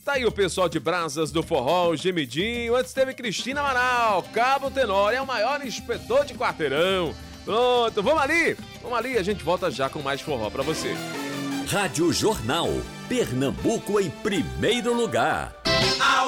Tá aí o pessoal de Brasas do Forró, o Gemidinho. Antes teve Cristina Amaral, Cabo Tenório, é o maior inspetor de quarteirão. Pronto, vamos ali, a gente volta já com mais forró pra você. Rádio Jornal, Pernambuco em primeiro lugar.